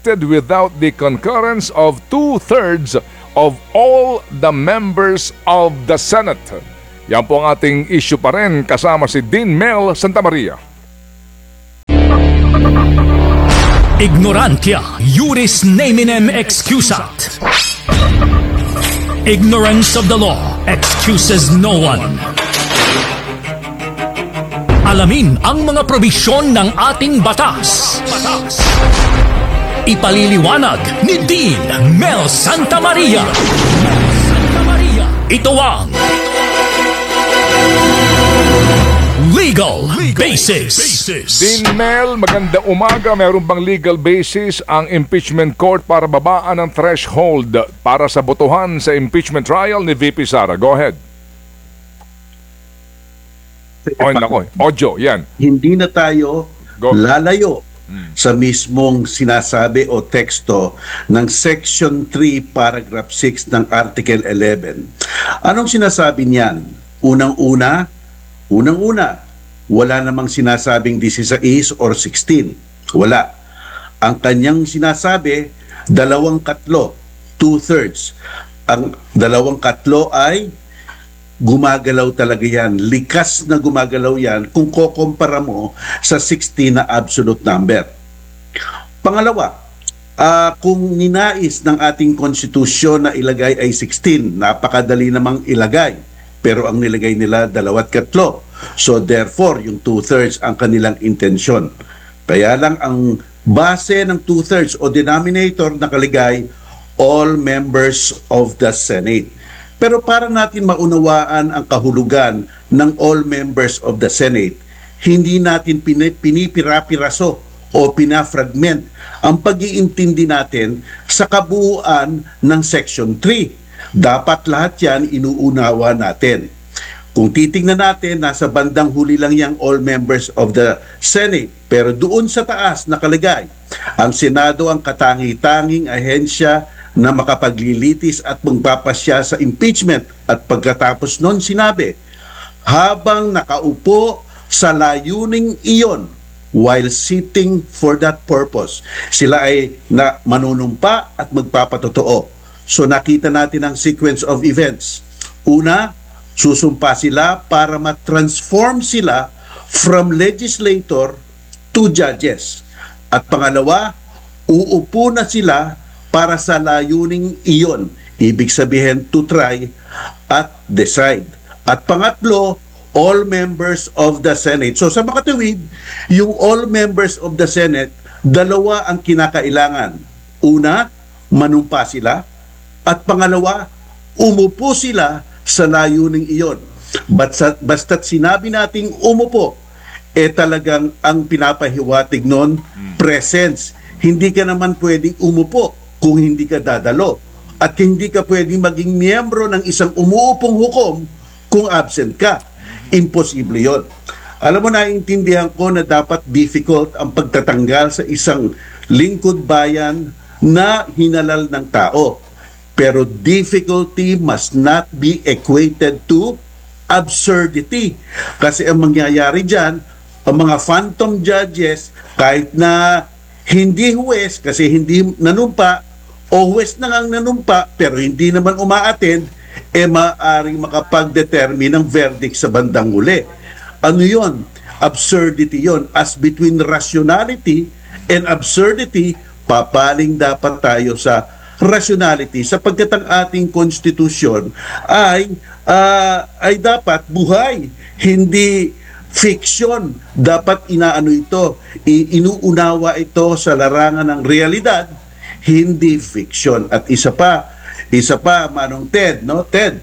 enacted without the concurrence of 2/3 of all the members of the Senate. Yan po ang ating issue pa rin kasama si Dean Mel Santamaria. Ignorantia juris neminem excusat. Ignorance of the law excuses no one. Alamin ang mga probisyon ng ating batas. Ipaliliwanag ni Dean Mel Santamaria. Ito ang Legal Basis. Dean Mel, maganda umaga. Meron bang legal basis ang impeachment court para babaan ang threshold para sa botohan sa impeachment trial ni VP Sara? Go ahead. Audio, yan. Hindi na tayo lalayo sa mismong sinasabi o teksto ng Section 3, Paragraph 6 ng Article 11. Anong sinasabi niyan? Unang-una, wala namang sinasabing 16 or 16. Wala. Ang kanyang sinasabi, 2/3, 2/3. Ang 2/3 ay gumagalaw talaga yan. Likas na gumagalaw yan kung kukumpara mo sa 16 na absolute number. Pangalawa, kung ninais ng ating konstitusyon na ilagay ay 16, napakadali namang ilagay. Pero ang nilagay nila 2/3. So therefore, yung 2/3 ang kanilang intensyon. Kaya lang ang base ng 2/3 o denominator nakalagay all members of the Senate. Pero para natin maunawaan ang kahulugan ng all members of the Senate, hindi natin pinipira-piraso o pinafragment ang pag-iintindi natin sa kabuuan ng Section 3. Dapat lahat yan inuunawa natin. Kung titingnan natin, nasa bandang huli lang yung all members of the Senate. Pero doon sa taas nakalagay, ang Senado ang katangi-tanging ahensya na makapaglilitis at magpapasya sa impeachment. At pagkatapos nun sinabi, habang nakaupo sa layuning iyon while sitting for that purpose, sila ay manunumpa at magpapatotoo. So nakita natin ang sequence of events. Una, susumpa sila para matransform sila from legislator to judges. At pangalawa, uupo na sila para sa layuning iyon. Ibig sabihin to try at decide. At pangatlo, all members of the Senate. So sa makatuwid, yung all members of the Senate, dalawa ang kinakailangan. Una, manumpa sila. At pangalawa, umupo sila sa layuning iyon. Basta't sinabi nating umupo, talagang ang pinapahiwatig nun, presence. Hindi ka naman pwedeng umupo kung hindi ka dadalo. At hindi ka pwedeng maging miyembro ng isang umuupong hukom kung absent ka. Imposible yon. Alam mo, naiintindihan ko na dapat difficult ang pagtatanggal sa isang lingkod bayan na hinalal ng tao. Pero difficulty must not be equated to absurdity. Kasi ang mangyayari dyan, ang mga phantom judges, kahit na hindi huwes kasi hindi nanumpa, o huwes na ang nanumpa pero hindi naman umaattend, maaaring makapag-determine ng verdict sa bandang huli. Ano yon? Absurdity yon. As between rationality and absurdity, papaling dapat tayo sa rationality sapagkat ang ating konstitusyon ay dapat buhay, hindi fiction. Dapat inuunawa ito sa larangan ng realidad, hindi fiction. At isa pa Manong Ted, no? Ted,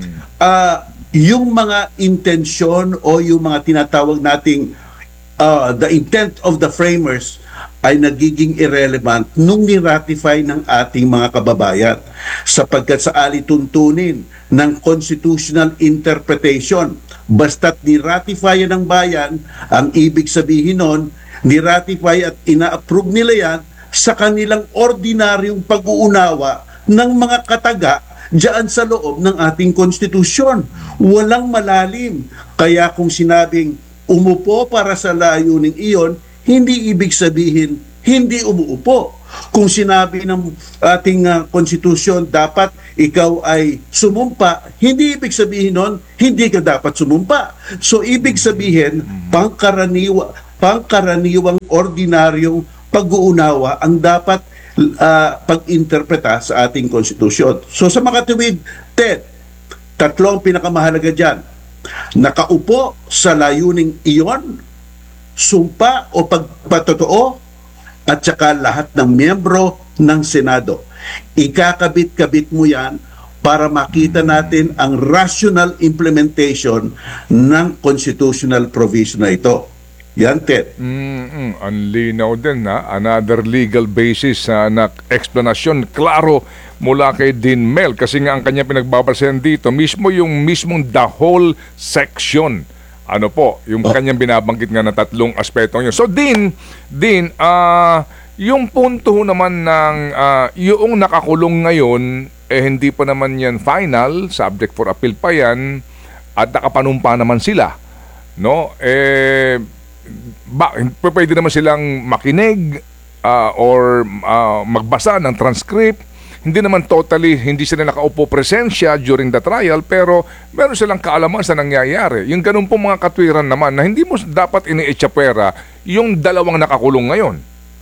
yung mga intensyon o yung mga tinatawag nating the intent of the framers ay nagiging irrelevant nung ni-ratify ng ating mga kababayan sapagkat sa alituntunin ng constitutional interpretation, basta't ni-ratify ng bayan, ang ibig sabihin nun, ni-ratify at ina-approve nila yan sa kanilang ordinaryong pag-uunawa ng mga kataga diyan sa loob ng ating konstitusyon. Walang malalim. Kaya kung sinabing umupo para sa layuning iyon, hindi ibig sabihin hindi umuupo. Kung sinabi ng ating konstitusyon, dapat ikaw ay sumumpa, hindi ibig sabihin nun, hindi ka dapat sumumpa. So, ibig sabihin, pangkaraniwang ordinaryong pag-uunawa ang dapat pag-interpreta sa ating konstitusyon. So, sa makatuwid, Ted, tatlong pinakamahalaga dyan. Nakaupo sa layuning iyon, sumpa o pagpatotoo, at saka lahat ng miyembro ng Senado. Ikakabit-kabit mo yan para makita natin ang rational implementation ng constitutional provision na ito. Yan, Ted. Ang linaw din na another legal basis na explanation klaro mula kay Dean Mel kasi nga ang kanya pinagbabasehan dito mismo yung mismong the whole section. Ano po, yung kanyang binabanggit nga na tatlong aspetong yun. So, Dean, yung punto naman ng yung nakakulong ngayon, hindi pa naman yan final, subject for appeal pa yan, at nakapanumpa naman sila. No? Pwede naman silang makinig or magbasa ng transcript. Hindi naman totally, hindi sila nakaupo presensya during the trial, pero meron silang kaalaman sa nangyayari. Yung ganun po mga katwiran naman na hindi mo dapat ini-echapwera yung dalawang nakakulong ngayon.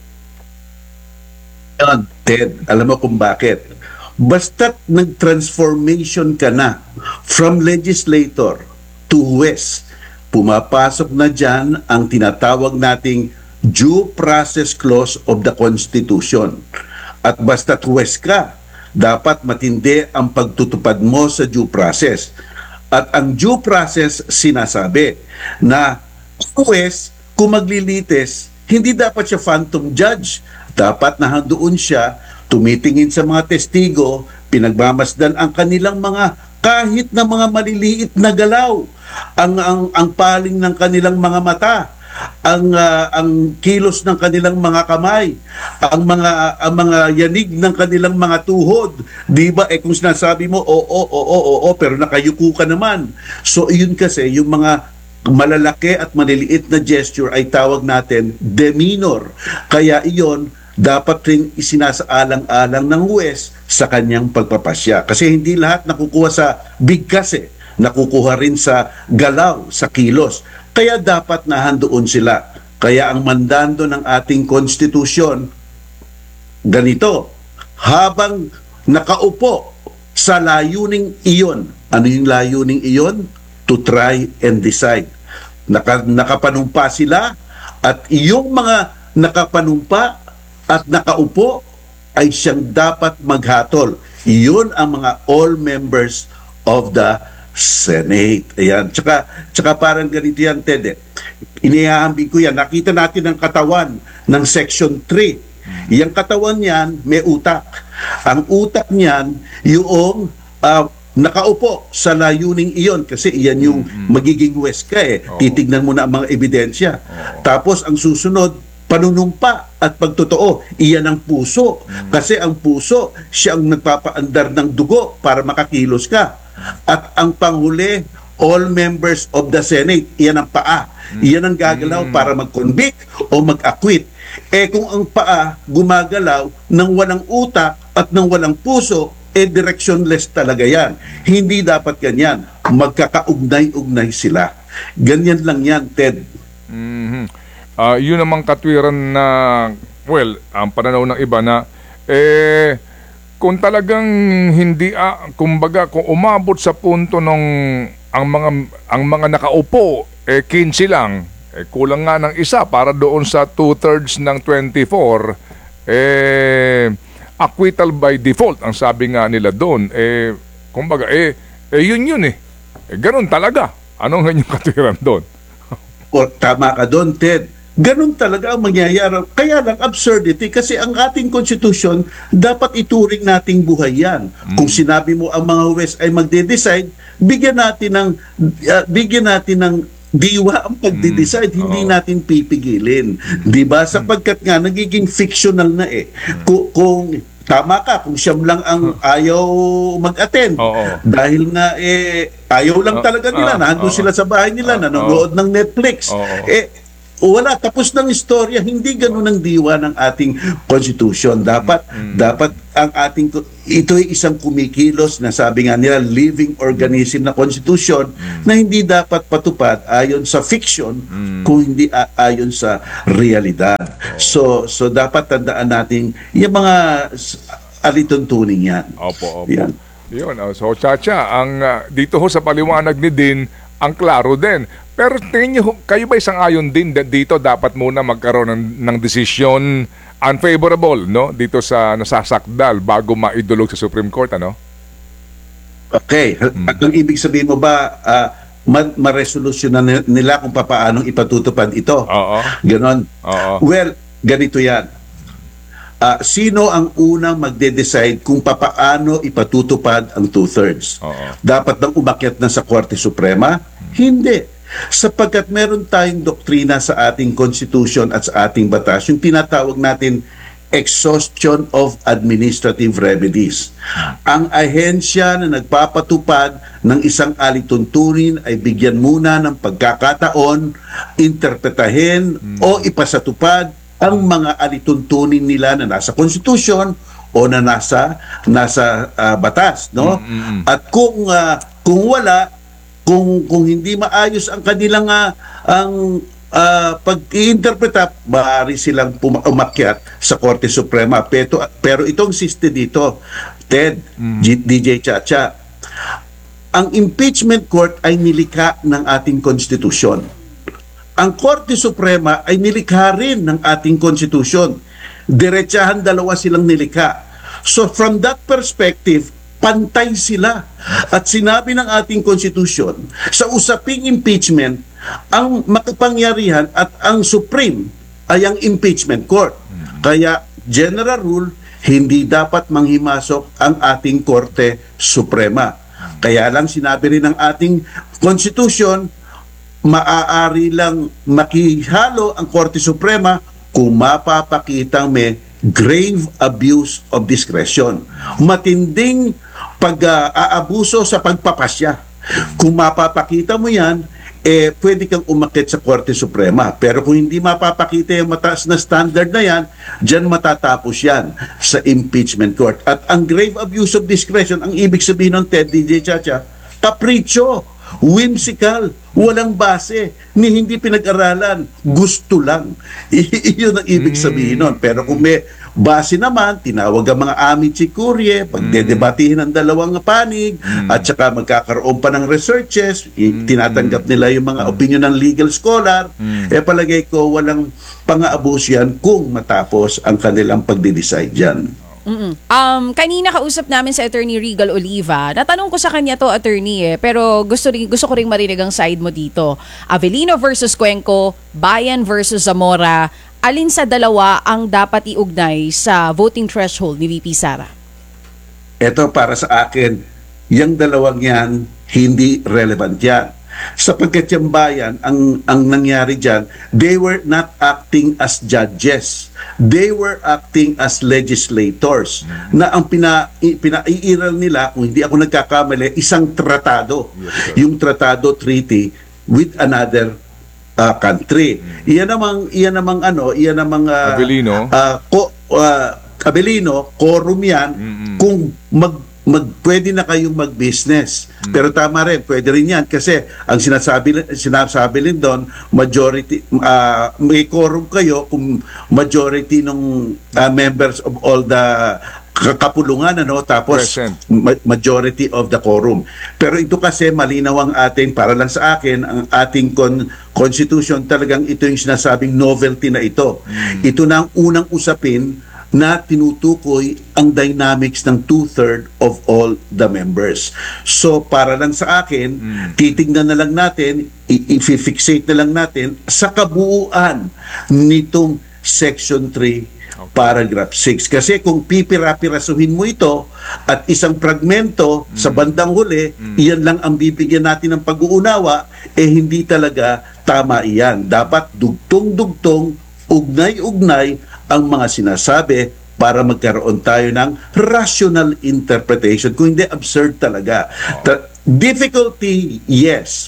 Yan, Ted, alam mo kung bakit. Basta't nag-transformation ka na from legislator to huwes, pumapasok na dyan ang tinatawag nating due process clause of the Constitution. At basta't huwes ka, dapat matindi ang pagtutupad mo sa due process. At ang due process sinasabi na huwes, kung maglilitis, hindi dapat siya phantom judge. Dapat nahandoon siya, tumitingin sa mga testigo, pinagmamasdan ang kanilang mga kahit na mga maliliit na galaw, ang paling ng kanilang mga mata, ang kilos ng kanilang mga kamay, ang mga yanig ng kanilang mga tuhod, di ba? Kung sinasabi mo oo, pero nakayuko ka naman. So yun kasi yung mga malalaki at maliliit na gesture ay tawag natin demeanor. Kaya iyon dapat ring isinasaalang-alang ng huwes sa kanyang pagpapasya. Kasi hindi lahat nakukuha sa bigkas nakukuha rin sa galaw, sa kilos. Kaya dapat nahandoon sila. Kaya ang mandando ng ating konstitusyon, ganito, habang nakaupo sa layuning iyon. Ano yung layuning iyon? To try and decide. Nakapanumpa sila at yung mga nakapanumpa at nakaupo ay siyang dapat maghatol. Iyon ang mga all members of the Senate. Ayan. Tsaka parang ganito yan, Ted. Inihahambing ko yan. Nakita natin ang katawan ng Section 3. Yung katawan niyan, may utak. Ang utak niyan, yung nakaupo sa layuning iyon kasi iyan yung magiging huwes ka Titignan mo na ang mga ebidensya. Tapos ang susunod, panunumpa at pagtotoo, iyan ang puso. Kasi ang puso, siya ang nagpapaandar ng dugo para makakilos ka. At ang panghuli, all members of the Senate, iyan ang paa. Iyan ang gagalaw para mag-convict o mag-acquit. Kung ang paa gumagalaw ng walang utak at ng walang puso, directionless talaga yan. Hindi dapat ganyan. Magkakaugnay-ugnay sila. Ganyan lang yan, Ted. Yun namang katwiran na, well, ang pananaw ng iba na, kung talagang hindi, kumbaga, kung umabot sa punto nung ang mga nakaupo, 15 lang, kulang nga ng isa para doon sa 2/3 ng 24, acquittal by default, ang sabi nga nila doon, kumbaga, yun ganun talaga. Anong ganyang katwiran doon? Tama ka doon, Ted. Ganun talaga ang mangyayari. Kaya lang absurdity kasi ang ating konstitusyon dapat ituring nating buhay yan. Kung sinabi mo ang mga huwes ay magde-decide, bigyan natin ng diwa ang pagde-decide, hindi natin pipigilin. 'Di ba? Sapagkat nga nagiging fictional na Kung tama ka, kung siyam lang ang ayaw mag-attend. Dahil nga ayaw lang talaga nila, nandun sila sa bahay nila, nanonood ng Netflix. wala, tapos ng istorya. Hindi ganun ang diwa ng ating Constitution. Dapat ang ating, ito ay isang kumikilos na sabi nga nila, living organism na Constitution na hindi dapat patupad ayon sa fiction kung hindi ayon sa realidad. So dapat tandaan natin yung mga alituntunin yan. Opo. Yan. Yun. So, Chacha, dito ho sa paliwanag ni Din, ang klaro din. Pero tingin niyo, kayo ba isang ayon din dito dapat muna magkaroon ng desisyon unfavorable, no? Dito sa nasasakdal bago maidulog sa Supreme Court, ano? Okay. Ang ibig sabihin mo ba, maresolusyonan nila kung paano ipatutupad ito? Oo. Ganon? Oo. Well, ganito yan. Sino ang unang magde-decide kung papaano ipatutupad ang 2/3? Oo. Dapat bang umakyat na sa Korte Suprema? Hindi. Sapagkat meron tayong doktrina sa ating Constitution at sa ating batas, yung tinatawag natin exhaustion of administrative remedies. Ang ahensya na nagpapatupad ng isang alituntunin ay bigyan muna ng pagkakataon, interpretahin o ipasatupad ang mga alituntunin nila na nasa Constitution o na nasa batas, no? At kung wala, kung hindi maayos ang kanilang pag-iinterpreta, maaari silang umakyat sa Korte Suprema. Pero itong siste dito, Ted, DJ Chacha, ang impeachment court ay nilikha ng ating konstitusyon. Ang Korte Suprema ay nilikha rin ng ating konstitusyon. Diretsahan dalawa silang nilikha. So from that perspective, pantay sila. At sinabi ng ating konstitusyon, sa usaping impeachment, ang makapangyarihan at ang Supreme ay ang impeachment court. Kaya general rule, hindi dapat manghimasok ang ating Korte Suprema. Kaya lang sinabi rin ng ating konstitusyon, maaari lang makihalo ang Korte Suprema kung mapapakitang may grave abuse of discretion. Matinding pag-aabuso sa pagpapasya. Kung mapapakita mo yan, pwede kang umakyat sa Korte Suprema. Pero kung hindi mapapakita yung mataas na standard na yan, dyan matatapos yan sa impeachment court. At ang grave abuse of discretion, ang ibig sabihin ng Ted, DJ Chacha, kapritsyo, whimsical, walang base, ni hindi pinag-aralan, gusto lang. Iyon ang ibig sabihin nun. Pero kung may base naman, tinawag ang mga amici curiae, pagdedebatihin ng dalawang panig, at saka magkakaroon pa ng researches, tinatanggap nila yung mga opinion ng legal scholar, palagay ko walang pang-aabos yan kung matapos ang kanilang pagde-decide yan. Kanina kausap namin sa Attorney Regal Oliva. Natanong ko sa kanya to, Attorney, pero gusto ko ring marinig ang side mo dito. Avelino versus Cuenco, Bayan versus Zamora. Alin sa dalawa ang dapat iugnay sa voting threshold ni VP Sara? Ito para sa akin, yung dalawang yan, hindi relevant yan. Sapagkat yung bayan, ang nangyari dyan, they were not acting as judges. They were acting as legislators. Na ang pinaiiral nila, kung hindi ako nagkakamali, isang tratado. Yung tratado treaty with another country. Iyan namang Avelino. Avelino, quorum yan, kung pwede na kayong mag-business. Pero tama rin, pwede rin yan kasi ang sinasabi rin doon, majority, may quorum kayo kung majority ng members of all the kapulungan, tapos Present. Majority of the quorum. Pero ito kasi malinaw ang ating, para lang sa akin, ang ating constitution, talagang ito yung sinasabing novelty na ito. Ito na ang unang usapin na tinutukoy ang dynamics ng 2/3 of all the members. So para lang sa akin, titignan na lang natin, i-fixate na lang natin sa kabuuan nitong Section 3, Paragraph 6. Kasi kung pipira-pirasuhin mo ito at isang fragmento sa bandang huli, iyan lang ang bibigyan natin ng pag-uunawa, hindi talaga tama iyan. Dapat dugtong-dugtong, ugnay-ugnay ang mga sinasabi para magkaroon tayo ng rational interpretation. Kung hindi, absurd talaga. Difficulty, yes.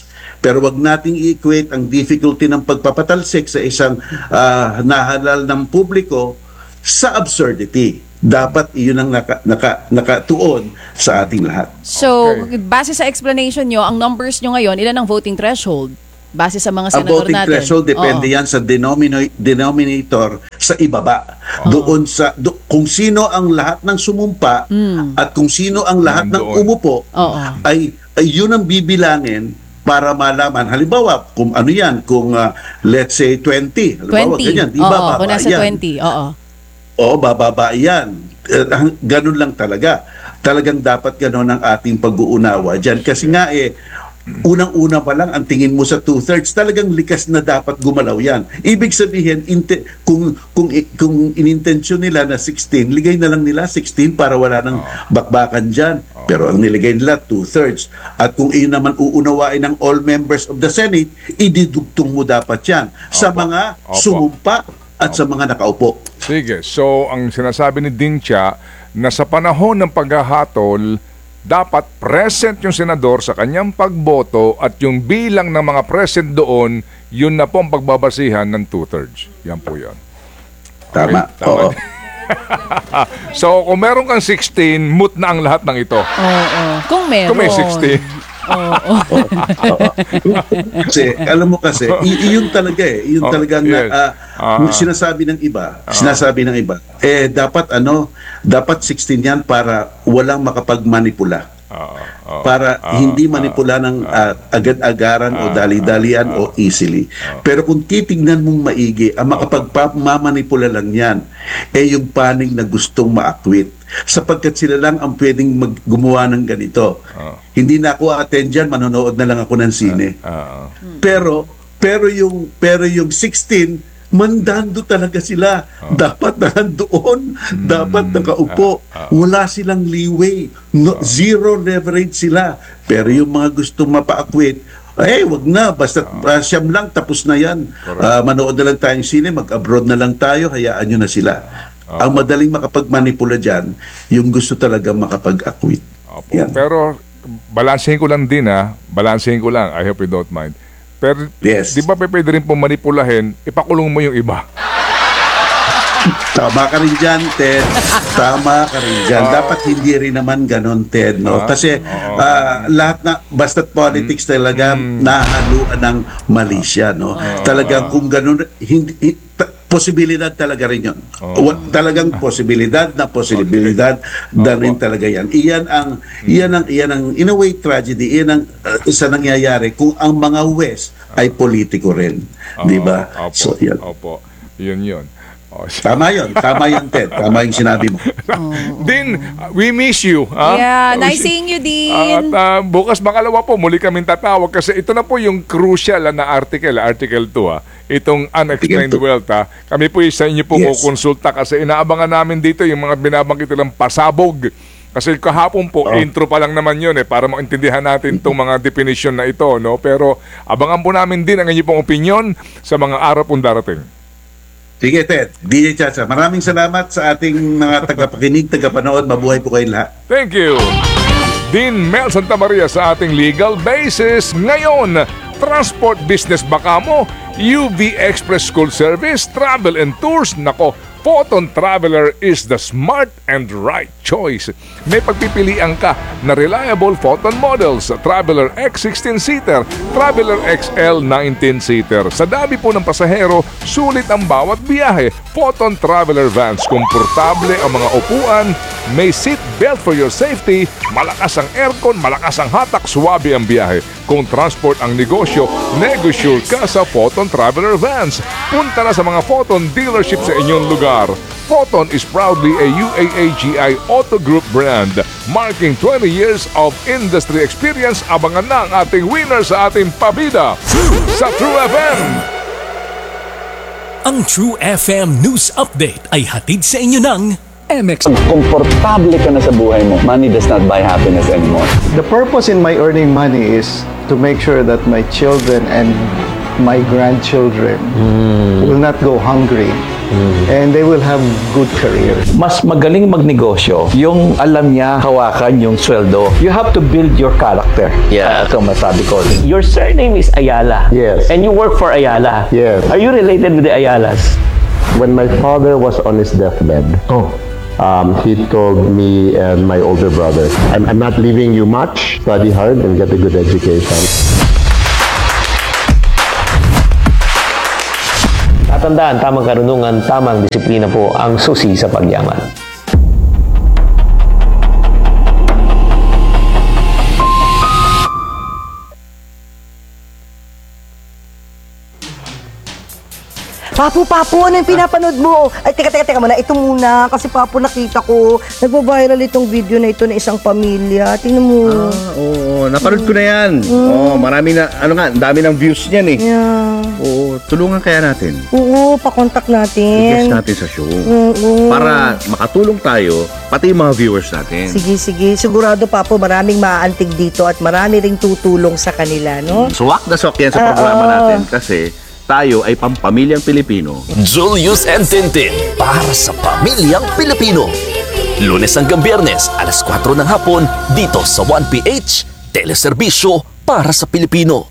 Pero wag nating i-equate ang difficulty ng pagpapatalsik sa isang nahalal ng publiko sa absurdity. Dapat iyon ang nakatuon sa ating lahat. So, Okay. base sa explanation nyo, ang numbers nyo ngayon, ilan ang voting threshold? Base sa mga Ang senador voting natin. threshold depende Oo. yan sa denominator sa ibaba. Doon kung sino ang lahat ng sumumpa at kung sino ang lahat ng Nandoon. umupo Oo. ay yun ang bibilangin para malaman. Halimbawa, kung ano yan, kung let's say 20. Halimbawa, 20. ganyan, di Oo, ba baba kung nasa yan? 20. Oo. Oo, bababa yan. Ganun lang talaga. Talagang dapat ganun ang ating pag-uunawa dyan. Kasi nga unang-una pa lang, ang tingin mo sa 2/3, talagang likas na dapat gumalaw yan. Ibig sabihin, kung inintensyon nila na 16, ligay na lang nila 16 para wala nang bakbakan dyan. Pero ang niligay nila, 2/3. At kung iyon naman uunawain ng all members of the Senate, ididugtong mo dapat yan sa mga sumumpa at sa mga nakaupo. Sige, so ang sinasabi ni Ding Chia na sa panahon ng paghahatol, dapat present yung senador sa kanyang pagboto at yung bilang ng mga present doon, yun na po ang pagbabasihan ng 2/3. Yan po yan. Tama. Tama. Oo. So kung meron kang 16, moot na ang lahat ng ito. Oo. Kung meron. Kung may 16. Oo. Kasi alam mo kasi iyon talaga iyon talagang yes. sinasabi ng iba dapat dapat 16 yan para walang makapagmanipula para hindi manipula ng agad-agaran o dali-dalian o easily. Pero kung titignan mong maigi, ang makapagmamanipula lang yan yung panig na gustong maakwit, sapagkat sila lang ang pwedeng gumawa ng ganito. Hindi na ako attend dyan, manonood na lang ako ng sine. Pero yung 16, mandando talaga sila. Dapat nandoon, dapat nakaupo. Wala silang leeway. Zero leverage sila. Pero yung mga gustong mapaakwit, wag na, basta siyam lang, tapos na yan. Manood na lang tayong sine, mag-abroad na lang tayo, hayaan nyo na sila. Ang madaling makapagmanipula dyan, yung gusto talaga makapag-akwit. Yan. Pero balansehin ko lang din balansehin ko lang, I hope you don't mind. Pero Yes. di ba pwede rin pong manipulahin, ipakulong mo yung iba. Tama ka rin dyan, Ted. Tama ka rin dyan. Dapat hindi rin naman ganon, Ted. No? Kasi lahat na, basta't politics talaga, nahaluan ng malisya. No? Talagang kung ganon, posibilidad talaga rin yun. Talagang posibilidad na rin talaga yan. Iyan ang in a way tragedy. Iyan ang isa nangyayari kung ang mga West ay politiko rin. Di ba? Opo, So, yan. opo. Yun. Tama yun, Ted. Tama yung sinabi mo. Din, we miss you. Yeah, nice seeing you, Dean. At bukas makalawa po, muli kaming tatawag kasi ito na po yung crucial na article 2. Itong unexplained Article 2. wealth. Kami po sa inyo po Yes. kukonsulta kasi inaabangan namin dito yung mga binabanggit nilang pasabog. Kasi kahapon po, intro pa lang naman yun para maintindihan natin itong mga definition na ito. No? Pero abangan po namin din ang inyong pong opinion sa mga araw pong darating. Sige, Ted. DJ Chacha, maraming salamat sa ating mga tagapakinig, tagapanood. Mabuhay po kayong lahat. Thank you. Dean Mel Santa Maria sa ating legal basis. Ngayon, transport business ba kamo? UV Express School Service, Travel and Tours. Nako, Photon Traveler is the smart and right choice. May pagpipilian ka na reliable Photon models, Traveler X 16-seater, Traveler XL 19-seater. Sa dami po ng pasahero, sulit ang bawat biyahe. Photon Traveler Vans, komportable ang mga upuan, may seat belt for your safety, malakas ang aircon, malakas ang hatak, suwabe ang biyahe. Kung transport ang negosyo, negosyo ka sa Photon Traveler Vans. Punta na sa mga Photon dealership sa inyong lugar. Photon is proudly a UAAGI Auto Group brand, marking 20 years of industry experience. Abangan na ang ating winner sa ating pabida sa True FM. Ang True FM News Update ay hatid sa inyo ng MX. Komportable ka na sa buhay mo. Money does not buy happiness anymore. The purpose in my earning money is to make sure that my children and my grandchildren will not go hungry and they will have good career. Mas magaling magnegosyo yung alam niya hawakan yung sweldo. You have to build your character. Yeah. Ito masabi ko. Your surname is Ayala. Yes. And you work for Ayala. Yes. Are you related with the Ayalas? When my father was on his deathbed, he told me and my older brother, I'm not leaving you much. Study hard and get a good education. Tatandaan, tamang karunungan, tamang disiplina po ang susi sa pagyaman. Papu, ano yung pinapanood mo? Ay, teka muna. Ito muna. Kasi Papu, nakita ko. Nagbo-viral itong video na ito na isang pamilya. Tingnan mo. Oo, napanood ko na yan. Oo, marami na, dami ng views niyan eh. Yeah. Oo, tulungan kaya natin. Oo, pakontak I-guest natin. natin sa show. Oo. Para makatulong tayo, pati yung mga viewers natin. Sige. Sigurado, Papu, maraming maaantig dito at marami ring tutulong sa kanila, no? Swak na swak yan sa programa natin kasi tayo ay pampamilyang Pilipino. Julius and Tintin para sa pamilyang Pilipino. Lunes hanggang Biyernes, alas 4 ng hapon, dito sa 1PH, teleserbisyo para sa Pilipino.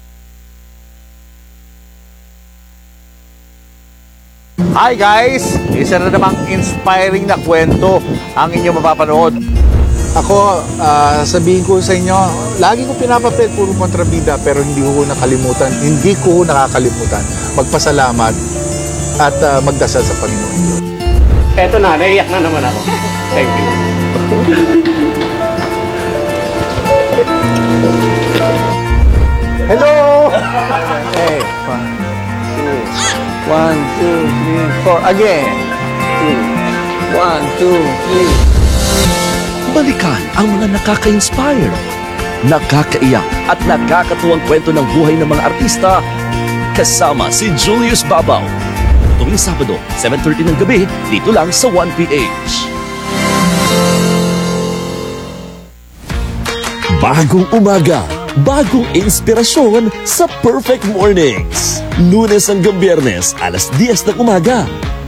Hi guys! Isa na namang inspiring na kwento ang inyong mapapanood. Ako, sabihin ko sa inyo, lagi ko pinapapit puro kontrabida pero hindi ko nakakalimutan magpasalamat at magdasal sa Panginoon. Eto na, naiyak na naman ako. Thank you. Hello! Okay, 1, 2, 3, 4. Again. 1, 2, 3. Balikan ang mga nakaka-inspire, nakakaiyak at nakakatuwang kwento ng buhay ng mga artista kasama si Julius Babaw. Tuwing Sabado, 7:30 ng gabi, dito lang sa 1PH. Bagong umaga, bagong inspirasyon sa Perfect Mornings. Lunes hanggang Biyernes, alas 10 ng umaga.